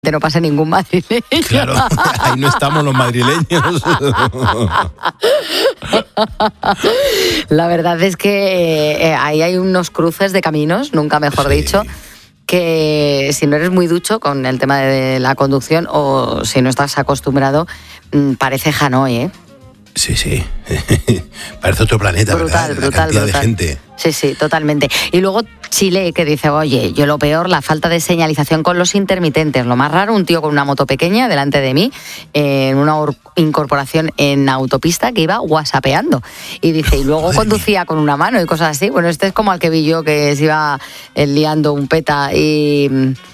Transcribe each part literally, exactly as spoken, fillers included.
no pase ningún madrileño. Claro, ahí no estamos los madrileños. La verdad es que eh, ahí hay unos cruces de caminos, nunca mejor sí. dicho, que si no eres muy ducho con el tema de la conducción o si no estás acostumbrado, parece Hanoi, ¿eh? Sí, sí. Parece otro planeta, brutal, ¿verdad? Brutal, la cantidad brutal. de gente. Sí, sí, totalmente. Y luego Chile, que dice, oye, yo lo peor, la falta de señalización con los intermitentes. Lo más raro, un tío con una moto pequeña delante de mí, en una or- incorporación en autopista que iba whatsappeando. Y dice, y luego Madre conducía mía. con una mano y cosas así. Bueno, este es como al que vi yo, que se iba eh, liando un peta y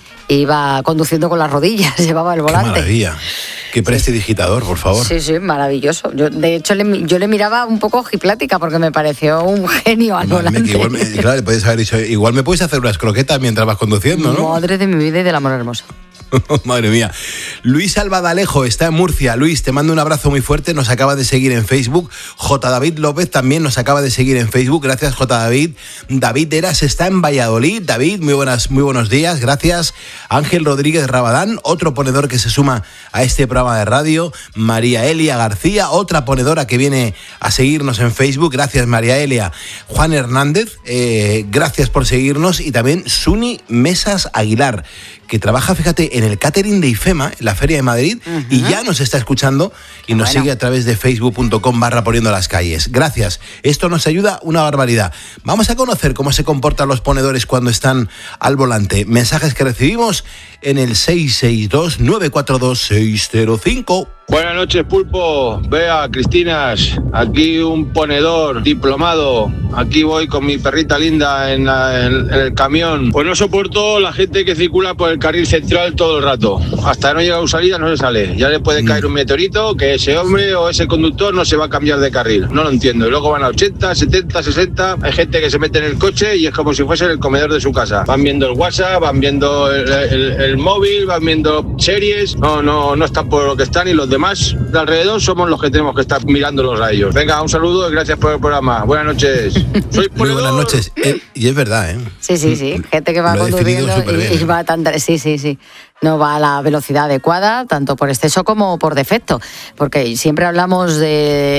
iba conduciendo con las rodillas, llevaba el volante. Qué maravilla. Qué prestidigitador, por favor. Sí, sí, maravilloso. Yo, de hecho, le, yo le miraba un poco ojiplática porque me pareció un genio al Madre volante. mía, que igual me, claro, le podéis haber dicho, igual me puedes hacer unas croquetas mientras vas conduciendo, ¿no? Madre de mi vida y del amor hermoso. Madre mía. Luis Albadalejo está en Murcia. Luis, te mando un abrazo muy fuerte. Nos acaba de seguir en Facebook. J. David López también nos acaba de seguir en Facebook. Gracias, J. David. David Eras está en Valladolid. David, muy buenas, muy buenos días. Gracias. Ángel Rodríguez Rabadán, otro ponedor que se suma a este programa de radio. María Elia García, otra ponedora que viene a seguirnos en Facebook. Gracias, María Elia. Juan Hernández, eh, gracias por seguirnos. Y también Suni Mesas Aguilar, que trabaja, fíjate, en el catering de IFEMA, en la Feria de Madrid, uh-huh. y ya nos está escuchando y nos bueno. sigue a través de facebook.com barra poniendo las calles. Gracias. Esto nos ayuda una barbaridad. Vamos a conocer cómo se comportan los ponedores cuando están al volante. Mensajes que recibimos en el seis seis dos, nueve cuatro dos, seis cero cinco. Buenas noches, Pulpo, Bea, Cristinas, aquí un ponedor diplomado, aquí voy con mi perrita linda en, la, en, en el camión. Pues no soporto la gente que circula por el carril central todo el rato, hasta que no llega a su salida no se sale, ya le puede caer un meteorito que ese hombre o ese conductor no se va a cambiar de carril, no lo entiendo, y luego van a ochenta, setenta, sesenta, hay gente que se mete en el coche y es como si fuese el comedor de su casa, van viendo el WhatsApp, van viendo el, el, el móvil, van viendo series, no, no, no están por lo que están y los demás Más de alrededor somos los que tenemos que estar mirándolos a ellos. Venga, un saludo y gracias por el programa. Buenas noches. Soy Muy buenas noches. Eh, y es verdad, ¿eh? Sí, sí, sí. Gente que va Lo conduciendo y, y va tan... Sí, sí, sí. No va a la velocidad adecuada, tanto por exceso como por defecto, porque siempre hablamos de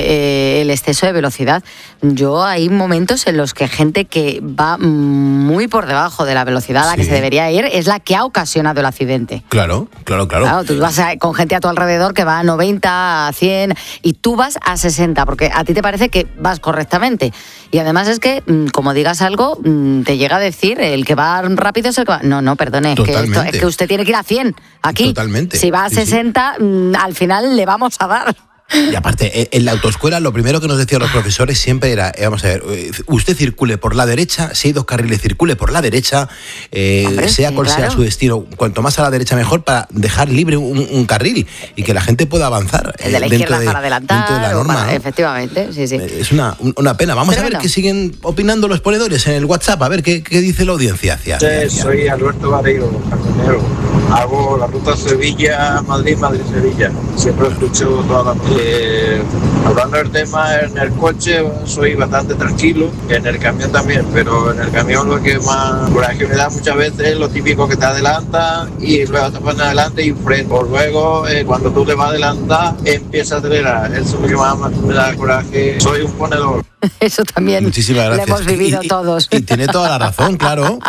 eh, el exceso de velocidad. Yo hay momentos en los que gente que va muy por debajo de la velocidad a la sí. que se debería ir es la que ha ocasionado el accidente. Claro, claro, claro. Claro, tú vas a, con gente a tu alrededor que va a noventa, a cien y tú vas a sesenta, porque a ti te parece que vas correctamente. Y además es que, como digas algo, te llega a decir, el que va rápido es el que va... No, no, perdone, es que, esto, es que usted tiene que ir a cien aquí. Totalmente. Si va a sesenta, sí, sí. al final le vamos a dar. Y aparte, en la autoescuela lo primero que nos decían los profesores siempre era, vamos a ver, usted circule por la derecha, si hay dos carriles, circule por la derecha, eh, Hombre, sea sí, cual claro. sea su destino, cuanto más a la derecha mejor, para dejar libre un, un carril y que la gente pueda avanzar. El de la izquierda de, para adelantar. Dentro de la norma, para, ¿no? Efectivamente, sí, sí. Es una, una pena. Vamos Pero a ver bueno. qué siguen opinando los ponedores en el WhatsApp, a ver qué, qué dice la audiencia. Hacia, sí, soy Alberto Barreiro, jardinero. Hago la ruta Sevilla-Madrid, Madrid-Sevilla. Siempre escucho todas las... Eh, hablando del tema, en el coche soy bastante tranquilo, en el camión también, pero en el camión lo que más coraje me da muchas veces es lo típico que te adelanta y luego te pones adelante y freno. O luego, eh, cuando tú te vas a adelantar, empieza a acelerar. Eso es lo que más me da coraje. Soy un ponedor. Eso también Muchísimas gracias. lo hemos vivido y, todos. Y, y tiene toda la razón, claro.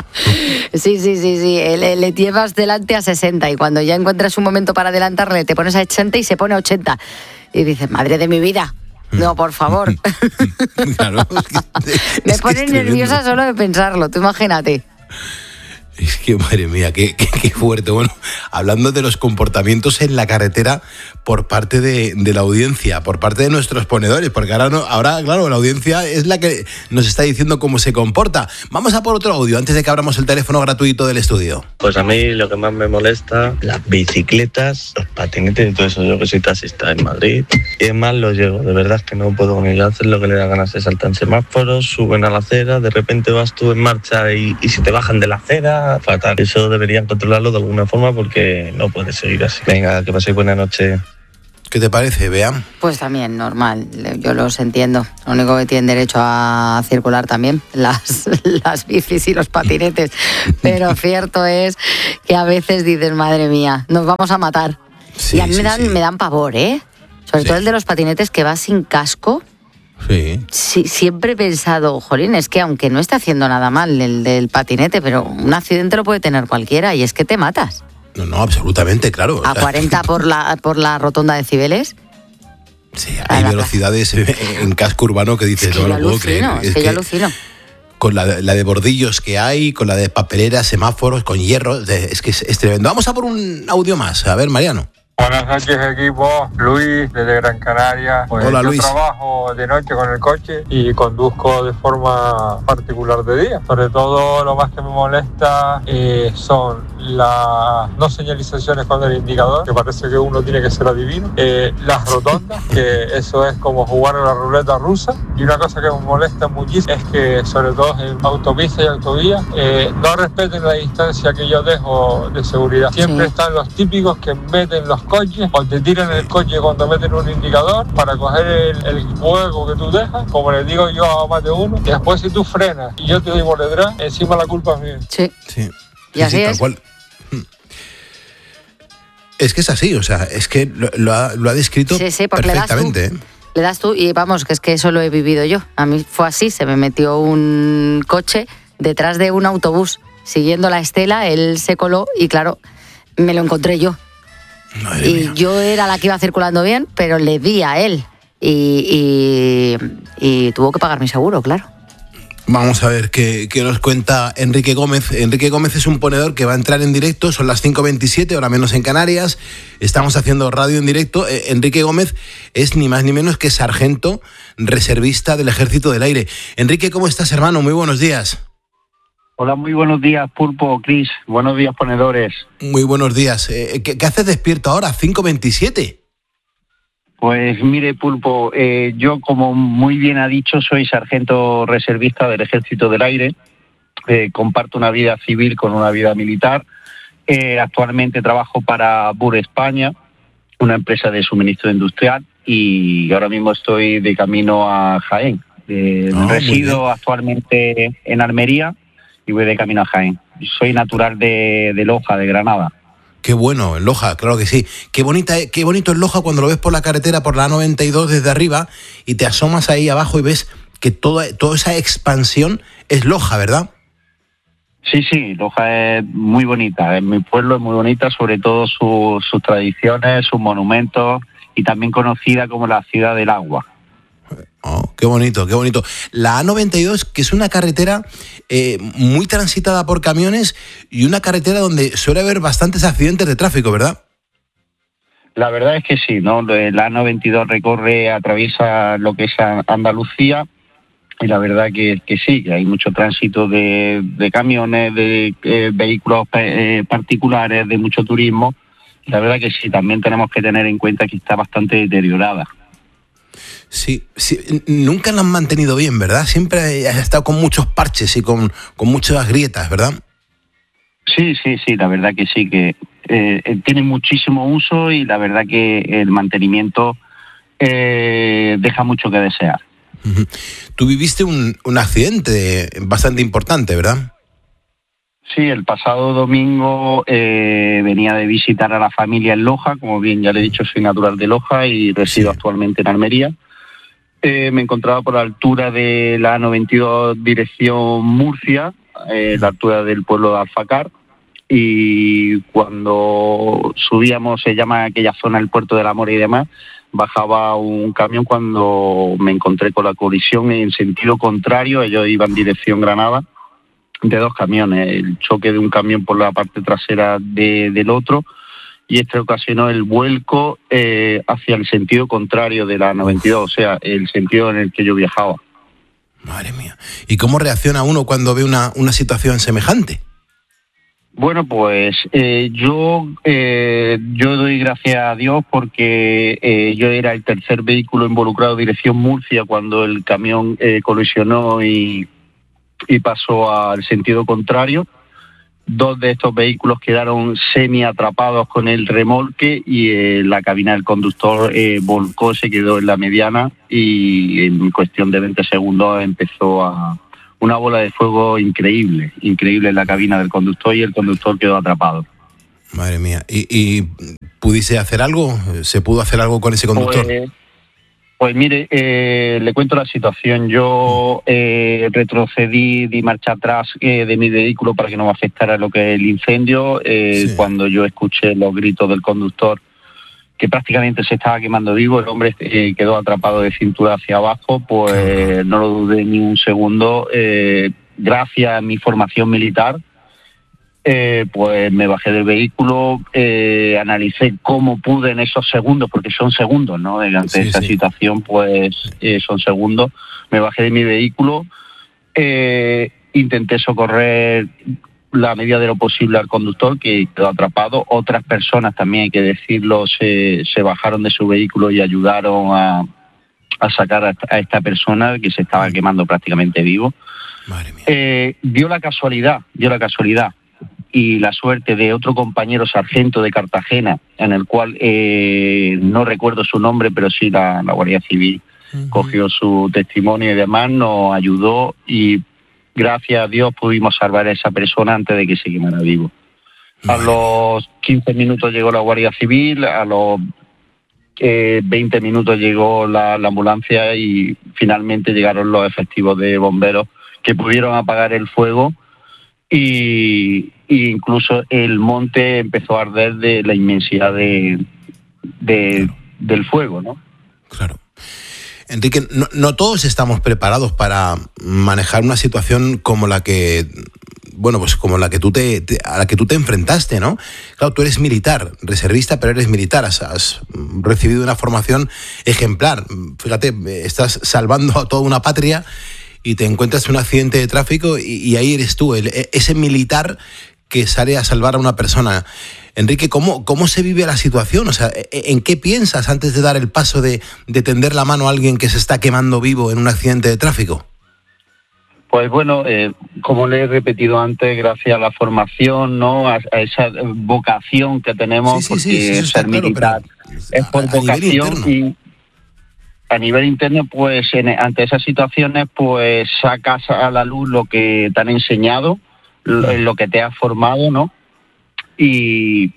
Sí, sí, sí, sí. Le, le llevas delante a sesenta y cuando ya encuentras un momento para adelantarle, te pones a ochenta y se pone a ochenta. Y dices, madre de mi vida. No, por favor. Claro, es que, Me es pone que nerviosa solo de pensarlo, tú imagínate. Es que, madre mía, qué, qué, qué fuerte. Bueno, hablando de los comportamientos en la carretera por parte de, de la audiencia, por parte de nuestros ponedores, porque ahora, no, ahora, claro, la audiencia es la que nos está diciendo cómo se comporta. Vamos a por otro audio antes de que abramos el teléfono gratuito del estudio. Pues a mí lo que más me molesta, las bicicletas, los patinetes y todo eso. Yo que soy taxista en Madrid y es más lo llego. De verdad es que no puedo ni hacer lo que le da ganas. Se saltan semáforos, suben a la acera, de repente vas tú en marcha y, y si te bajan de la acera, fatal. Eso deberían controlarlo de alguna forma porque no puede seguir así. Venga, que paséis buena noche. ¿Qué te parece, Bea? Pues también, normal, yo los entiendo. Lo único que tienen derecho a circular también, las, las bicis y los patinetes. Pero cierto es que a veces dices, madre mía, nos vamos a matar. Sí, y a mí sí, me, dan, sí. me dan pavor, ¿eh? Sobre sí. todo el de los patinetes que va sin casco. Sí. sí. Siempre he pensado, jolín, es que aunque no esté haciendo nada mal el del patinete, pero un accidente lo puede tener cualquiera y es que te matas. No, no, absolutamente, claro. A cuarenta por la por la rotonda de Cibeles. Sí, hay velocidades en casco urbano que dices, es que no lo puedo alucino, creer. Es, es que, que yo alucino. Con la, la de bordillos que hay, con la de papeleras, semáforos, con hierro, es que es, es tremendo. Vamos a por un audio más. A ver, Mariano. Buenas noches, equipo. Luis, desde Gran Canaria. Pues Hola, yo Luis. trabajo de noche con el coche y conduzco de forma particular de día. Sobre todo, lo más que me molesta eh, son las no señalizaciones con el indicador, que parece que uno tiene que ser adivino. Eh, las rotondas, que eso es como jugar a la ruleta rusa. Y una cosa que me molesta muchísimo es que, sobre todo en autopista y autovía, eh, no respeten la distancia que yo dejo de seguridad. Siempre sí. están los típicos que meten los coches o te tiran el coche cuando meten un indicador para coger el, el hueco que tú dejas, como les digo yo a más de uno, y después si tú frenas y yo te doy por detrás, encima la culpa es mía. Sí, sí. Y así sí, es. Tal cual. Es que es así, o sea, es que lo, lo, ha, lo ha descrito sí, sí, perfectamente. Le das, tú, le das tú y vamos, que es que eso lo he vivido yo. A mí fue así, se me metió un coche detrás de un autobús siguiendo la estela, él se coló y claro, me lo encontré yo. Madre y mía. Yo era la que iba circulando bien, pero le di a él y, y, y tuvo que pagar mi seguro, claro. Vamos a ver qué, qué nos cuenta Enrique Gómez. Enrique Gómez es un ponedor que va a entrar en directo, son las cinco veintisiete, hora menos en Canarias, estamos haciendo radio en directo. Eh, Enrique Gómez es ni más ni menos que sargento reservista del Ejército del Aire. Enrique, ¿cómo estás, hermano? Muy buenos días. Hola, muy buenos días, Pulpo, Cris. Buenos días, ponedores. Muy buenos días. Eh, ¿qué, ¿Qué haces despierto ahora? ¿cinco veintisiete? Pues mire, Pulpo, eh, yo, como muy bien ha dicho, soy sargento reservista del Ejército del Aire. Eh, comparto una vida civil con una vida militar. Eh, actualmente trabajo para Bur España, una empresa de suministro industrial, y ahora mismo estoy de camino a Jaén. Eh, oh, resido actualmente en Almería y voy de camino a Jaén. Soy natural de, de Loja, de Granada. Qué bueno, en Loja, claro que sí. Qué bonita, qué bonito es Loja cuando lo ves por la carretera, por la A noventa y dos desde arriba, y te asomas ahí abajo y ves que toda, toda esa expansión es Loja, ¿verdad? Sí, sí, Loja es muy bonita. En mi pueblo es muy bonita, sobre todo su, sus tradiciones, sus monumentos, y también conocida como la ciudad del agua. Oh, qué bonito, qué bonito. La A noventa y dos, que es una carretera eh, muy transitada por camiones y una carretera donde suele haber bastantes accidentes de tráfico, ¿verdad? La verdad es que sí, ¿no? La A noventa y dos recorre, atraviesa lo que es Andalucía, y la verdad que, que sí, que hay mucho tránsito de, de camiones, de eh, vehículos eh, particulares, de mucho turismo. La verdad que sí, también tenemos que tener en cuenta que está bastante deteriorada. Sí, sí, nunca la han mantenido bien, ¿verdad? Siempre ha estado con muchos parches y con, con muchas grietas, ¿verdad? Sí, sí, sí, la verdad que sí, que eh, tiene muchísimo uso y la verdad que el mantenimiento eh, deja mucho que desear. Uh-huh. Tú viviste un, un accidente bastante importante, ¿verdad? Sí, el pasado domingo eh, venía de visitar a la familia en Loja. Como bien ya le he dicho, soy natural de Loja y resido sí. actualmente en Almería. Eh, me encontraba por la altura de la A noventa y dos dirección Murcia, eh, la altura del pueblo de Alfacar, y cuando subíamos, se llama aquella zona el Puerto del Amor y demás, bajaba un camión cuando me encontré con la colisión en sentido contrario. Ellos iban en dirección Granada, de dos camiones, el choque de un camión por la parte trasera de, del otro, y esto ocasionó el vuelco eh, hacia el sentido contrario de la noventa y dos, o sea, el sentido en el que yo viajaba. Madre mía. ¿Y cómo reacciona uno cuando ve una, una situación semejante? Bueno, pues eh, yo eh, yo doy gracias a Dios porque eh, yo era el tercer vehículo involucrado dirección Murcia cuando el camión eh, colisionó y, y pasó al sentido contrario. dos de estos vehículos quedaron semi atrapados con el remolque y eh, la cabina del conductor eh, volcó, se quedó en la mediana y en cuestión de veinte segundos empezó a una bola de fuego increíble, increíble en la cabina del conductor y el conductor quedó atrapado. Madre mía. ¿Y, y pudiste hacer algo? ¿Se pudo hacer algo con ese conductor? Pues, pues mire, eh, le cuento la situación. Yo eh, retrocedí, di marcha atrás eh, de mi vehículo para que no me afectara lo que es el incendio. Eh, sí. Cuando yo escuché los gritos del conductor, que prácticamente se estaba quemando vivo, el hombre eh, quedó atrapado de cintura hacia abajo, pues no lo dudé ni un segundo. Eh, gracias a mi formación militar, eh, pues me bajé del vehículo, eh, analicé cómo pude en esos segundos, porque son segundos, ¿no? Ante sí, esa sí. situación, pues eh, son segundos. Me bajé de mi vehículo, eh, intenté socorrer la medida de lo posible al conductor, que quedó atrapado. Otras personas también, hay que decirlo, se, se bajaron de su vehículo y ayudaron a, a sacar a, a esta persona que se estaba quemando prácticamente vivo. Madre mía. Eh, dio la casualidad, dio la casualidad y la suerte de otro compañero sargento de Cartagena, en el cual eh, no recuerdo su nombre, pero sí la, la Guardia Civil uh-huh. cogió su testimonio y demás, nos ayudó y gracias a Dios pudimos salvar a esa persona antes de que se quemara vivo. A los quince minutos llegó la Guardia Civil, a los eh, veinte minutos llegó la, la ambulancia y finalmente llegaron los efectivos de bomberos que pudieron apagar el fuego y, y incluso el monte empezó a arder de la inmensidad de, de, claro. del fuego, ¿no? Claro. Enrique, no, no todos estamos preparados para manejar una situación como la que, bueno, pues como la que tú te, te a la que tú te enfrentaste, ¿no? Claro, tú eres militar, reservista, pero eres militar, has, has recibido una formación ejemplar. Fíjate, estás salvando a toda una patria y te encuentras en un accidente de tráfico y, y ahí eres tú, el, ese militar que sale a salvar a una persona. Enrique, ¿cómo, ¿cómo se vive la situación? O sea, ¿en qué piensas antes de dar el paso de, de tender la mano a alguien que se está quemando vivo en un accidente de tráfico? Pues bueno, eh, como le he repetido antes, gracias a la formación, ¿no? A, a esa vocación que tenemos, sí, sí, porque sí, ser militar claro, es por a, vocación a y a nivel interno, pues en, ante esas situaciones, pues sacas a la luz lo que te han enseñado, lo, lo que te has formado, ¿no? Y,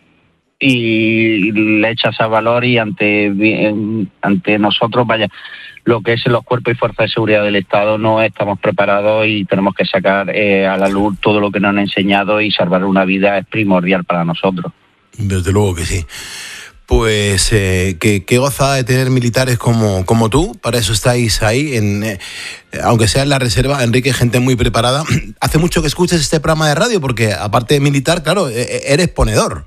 y le echas a valor y ante, ante nosotros, vaya, lo que es los cuerpos y fuerzas de seguridad del Estado no estamos preparados y tenemos que sacar eh, a la luz todo lo que nos han enseñado y salvar una vida es primordial para nosotros. Desde luego que sí. Pues eh, qué, qué gozada de tener militares como, como tú, para eso estáis ahí, en, eh, aunque sea en la reserva, Enrique, gente muy preparada. Hace mucho que escuchas este programa de radio, porque aparte de militar, claro, eres ponedor.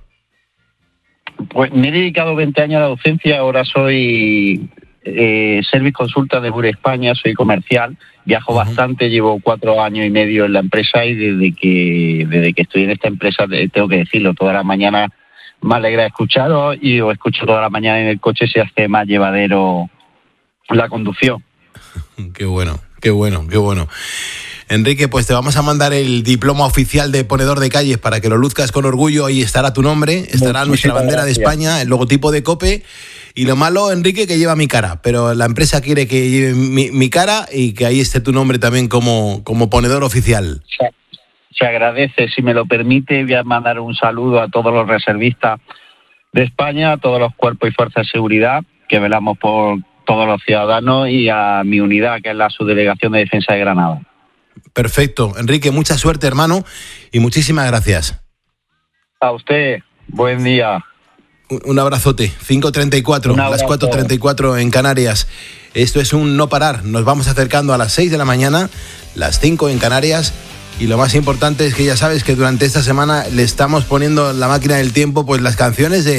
Pues me he dedicado veinte años a la docencia, ahora soy eh, service consulta de Bure España, soy comercial, viajo uh-huh. bastante, llevo cuatro años y medio en la empresa y desde que, desde que estoy en esta empresa, tengo que decirlo, toda la mañana me alegra escucharos y os escucho toda la mañana en el coche, se hace más llevadero la conducción. Qué bueno, qué bueno, qué bueno. Enrique, pues te vamos a mandar el diploma oficial de ponedor de calles para que lo luzcas con orgullo. Ahí estará tu nombre, estará Muchísimas nuestra bandera gracias. de España, el logotipo de COPE. Y lo malo, Enrique, que lleva mi cara, pero la empresa quiere que lleve mi, mi cara y que ahí esté tu nombre también como, como ponedor oficial. Sí. Se agradece, si me lo permite, voy a mandar un saludo a todos los reservistas de España, a todos los cuerpos y fuerzas de seguridad que velamos por todos los ciudadanos y a mi unidad, que es la Subdelegación de Defensa de Granada. Perfecto. Enrique, mucha suerte, hermano, y muchísimas gracias. A usted, buen día. Un, un abrazote. cinco treinta y cuatro, las cuatro treinta y cuatro en Canarias. Esto es un no parar. Nos vamos acercando a las seis de la mañana, las cinco en Canarias. Y lo más importante es que ya sabes que durante esta semana le estamos poniendo en la máquina del tiempo pues las canciones de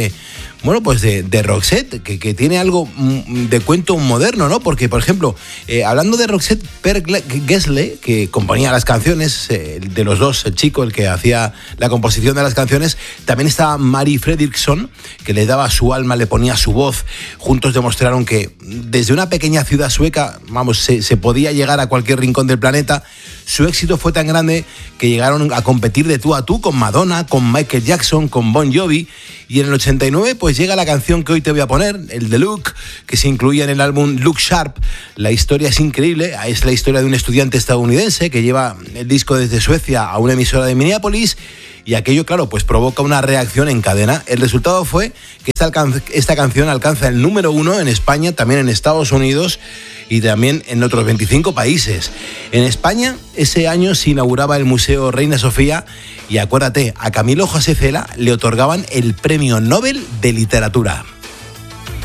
bueno, pues de, de Roxette, que, que tiene algo de cuento moderno, ¿no? Porque, por ejemplo, eh, hablando de Roxette, Per Gessle, que componía las canciones, eh, de los dos, el chico, el que hacía la composición de las canciones, también estaba Mari Fredriksson, que le daba su alma, le ponía su voz. Juntos demostraron que desde una pequeña ciudad sueca, vamos, se, se podía llegar a cualquier rincón del planeta. Su éxito fue tan grande que llegaron a competir de tú a tú con Madonna, con Michael Jackson, con Bon Jovi, y en el ochenta y nueve pues llega la canción que hoy te voy a poner, el de Look, que se incluía en el álbum Look Sharp. La historia es increíble, es la historia de un estudiante estadounidense que lleva el disco desde Suecia a una emisora de Minneapolis, y aquello, claro, pues provoca una reacción en cadena. El resultado fue que esta, esta canción alcanza el número uno en España, también en Estados Unidos y también en otros veinticinco países. En España, ese año se inauguraba el Museo Reina Sofía y acuérdate, a Camilo José Cela le otorgaban el Premio Nobel de Literatura.